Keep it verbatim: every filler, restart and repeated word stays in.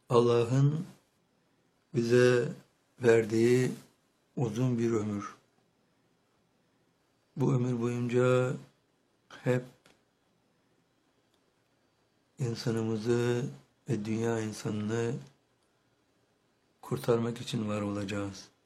Allah'ın bize verdiği uzun bir ömür. Bu ömür boyunca hep insanımızı ve dünya insanını kurtarmak için var olacağız.